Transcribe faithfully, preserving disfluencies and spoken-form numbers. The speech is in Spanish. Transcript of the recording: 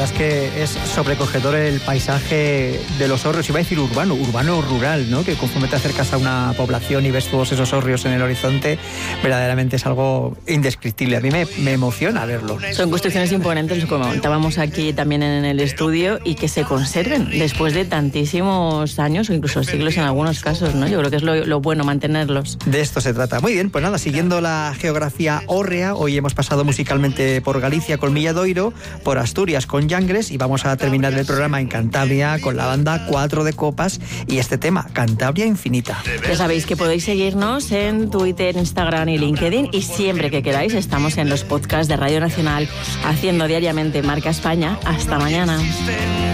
verdad es que es sobrecogedor el paisaje de los hórreos. Iba a decir urbano, urbano o rural, ¿no? Que conforme te acercas a una población y ves todos esos hórreos en el horizonte, verdaderamente es algo indescriptible. A mí me, me emociona verlo. Son construcciones imponentes, como comentábamos aquí también en el estudio, y que se conserven después de tantísimos años o incluso siglos en algunos casos, ¿no? Yo creo que es lo, lo bueno, mantenerlos. De esto se trata. Muy bien, pues nada, siguiendo la geografía hórrea, hoy hemos pasado musicalmente por Galicia con Milladoiro, por Asturias con Llangres, y vamos a terminar el programa en Cantabria con la banda Cuatro de Copas y este tema, Cantabria Infinita. Ya sabéis que podéis seguirnos en Twitter, Instagram y LinkedIn, y siempre que queráis estamos en los podcasts de Radio Nacional haciendo diariamente Marca España. Hasta mañana.